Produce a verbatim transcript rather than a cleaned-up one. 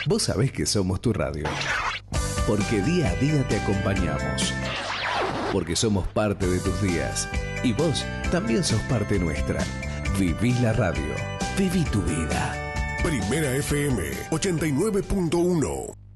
Vos sabés que somos tu radio. Porque día a día te acompañamos. Porque somos parte de tus días. Y vos también sos parte nuestra. Viví la radio. Viví tu vida. Primera F M ochenta y nueve punto uno.